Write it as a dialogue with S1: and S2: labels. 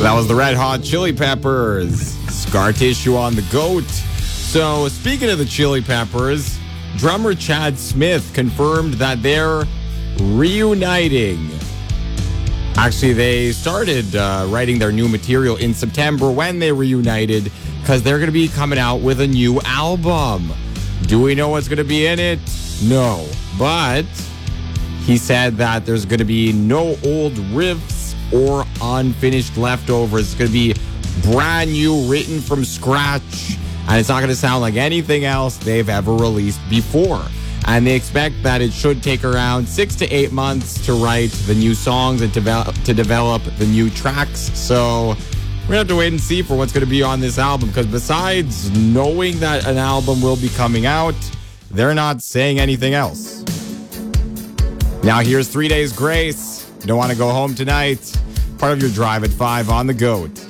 S1: That was the Red Hot Chili Peppers. Scar Tissue on the GOAT. So, speaking of the Chili Peppers, drummer Chad Smith confirmed that they're reuniting. Actually, they started writing their new material in September when they reunited because they're going to be coming out with a new album. Do we know what's going to be in it? No. But he said that there's going to be no old riffs or unfinished leftovers. It's going to be brand new, written from scratch, and it's not going to sound like anything else they've ever released before. And they expect that it should take around 6 to 8 months to write the new songs and to develop the new tracks. So we're going to have to wait and see for what's going to be on this album, because besides knowing that an album will be coming out, they're not saying anything else. Now here's 3 Days Grace. Don't want to go home tonight. Part of your drive at 5 on the GOAT.